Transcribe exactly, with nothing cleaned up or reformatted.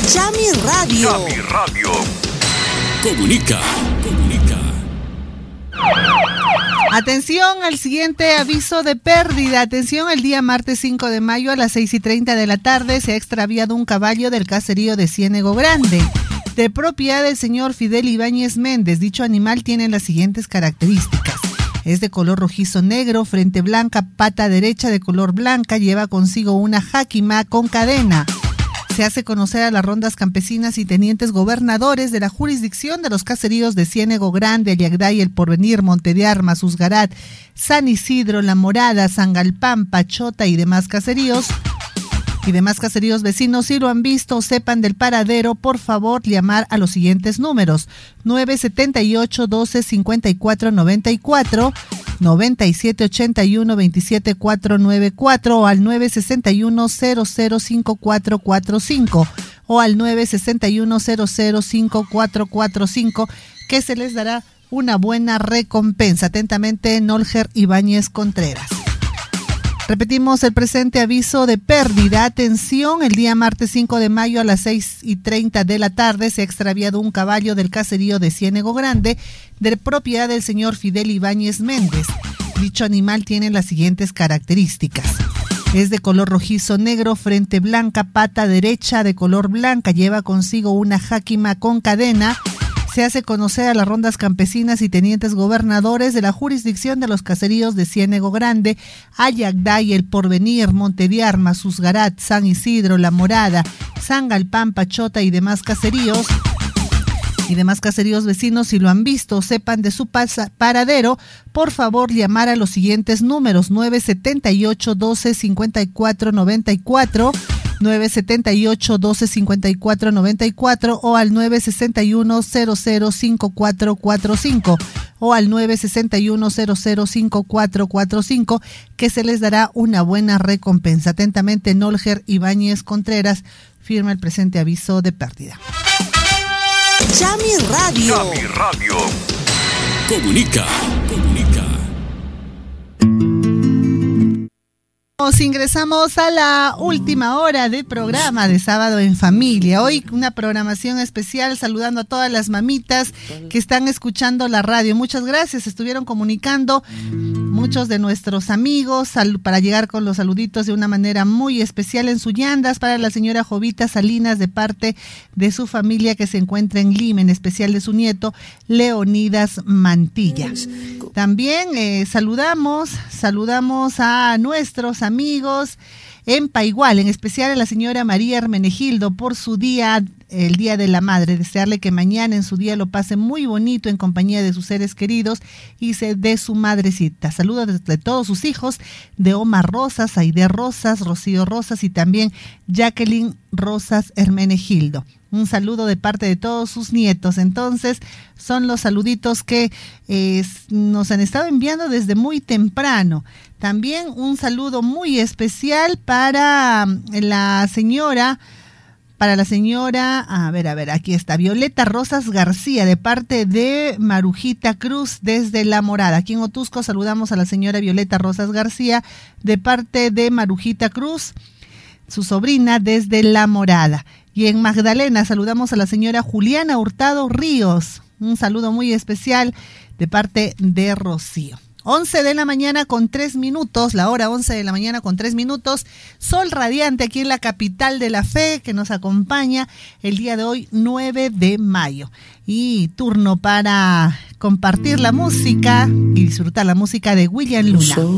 Yami Radio. Yami Radio. Comunica, comunica. Atención al siguiente aviso de pérdida. Atención, el día martes cinco de mayo a las seis y treinta de la tarde se ha extraviado un caballo del caserío de Ciénego Grande, de propiedad del señor Fidel Ibáñez Méndez. Dicho animal tiene las siguientes características. Es de color rojizo negro, frente blanca, pata derecha de color blanca, lleva consigo una jáquima con cadena. Se hace conocer a las rondas campesinas y tenientes gobernadores de la jurisdicción de los caseríos de Ciénego Grande, Ayagday, El Porvenir, Monte de Armas, Usgarat, San Isidro, La Morada, San Galpán, Pachota y demás caseríos. Y demás caseríos vecinos, si lo han visto o sepan del paradero, por favor llamar a los siguientes números: nueve setenta y ocho, doce, cincuenta y cuatro, noventa y cuatro, noventa y siete, ochenta y uno, veintisiete, cuatrocientos noventa y cuatro, o al nueve sesenta y uno, cero cero cinco cuatro cuatro cinco o al nueve sesenta y uno, cero cero cinco cuatro cuatro cinco, que se les dará una buena recompensa. Atentamente, Nolger Ibáñez Contreras. Repetimos el presente aviso de pérdida. Atención, el día martes cinco de mayo a las seis y treinta de la tarde se ha extraviado un caballo del caserío de Ciénego Grande, de propiedad del señor Fidel Ibáñez Méndez. Dicho animal tiene las siguientes características. Es de color rojizo negro, frente blanca, pata derecha de color blanca, lleva consigo una jáquima con cadena. Se hace conocer a las rondas campesinas y tenientes gobernadores de la jurisdicción de los caseríos de Ciénego Grande, Ayagday, El Porvenir, Monte de Armas, Usgarat, San Isidro, La Morada, San Galpán, Pachota y demás caseríos. Y demás caseríos vecinos, si lo han visto o sepan de su paradero, por favor llamar a los siguientes números: nueve setenta y ocho, doce, cincuenta y cuatro, noventa y cuatro, nueve setenta y ocho, doce, cincuenta y cuatro, noventa y cuatro o al nueve sesenta y uno, cero cero cinco cuatro cuatro cinco o al nueve sesenta y uno, cero cero cinco cuatro cuatro cinco, que se les dará una buena recompensa. Atentamente, Nolger Ibáñez Contreras firma el presente aviso de pérdida. Yami Radio. Yami Radio. Comunica, comunica. Nos ingresamos a la última hora de programa de Sábado en Familia. Hoy una programación especial, saludando a todas las mamitas que están escuchando la radio. Muchas gracias, estuvieron comunicando muchos de nuestros amigos para llegar con los saluditos de una manera muy especial en Suyandas para la señora Jovita Salinas, de parte de su familia que se encuentra en Lima, en especial de su nieto Leonidas Mantilla. También eh, saludamos, saludamos a nuestros amigos en Paigual, en especial a la señora María Hermenegildo por su día, el Día de la Madre. Desearle que mañana en su día lo pase muy bonito en compañía de sus seres queridos y se de su madrecita. Saludos de, de todos sus hijos, de Omar Rosas, Aide Rosas, Rocío Rosas y también Jacqueline Rosas Hermenegildo. Un saludo de parte de todos sus nietos. Entonces, son los saluditos que eh, nos han estado enviando desde muy temprano. También un saludo muy especial para la señora, para la señora, a ver, a ver, aquí está, Violeta Rosas García, de parte de Marujita Cruz, desde La Morada. Aquí en Otusco saludamos a la señora Violeta Rosas García, de parte de Marujita Cruz, su sobrina, desde La Morada. Y en Magdalena saludamos a la señora Juliana Hurtado Ríos. Un saludo muy especial de parte de Rocío. once de la mañana con tres minutos, la hora once de la mañana con tres minutos. Sol radiante aquí en la capital de la fe, que nos acompaña el día de hoy, nueve de mayo. Y turno para compartir la música y disfrutar la música de William Luna.